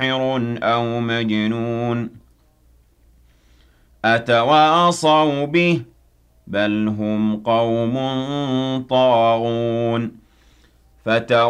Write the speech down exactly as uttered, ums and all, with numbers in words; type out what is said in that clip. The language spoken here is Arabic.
ساحر أو مجنون أتواصوا به بل هم قوم طاغون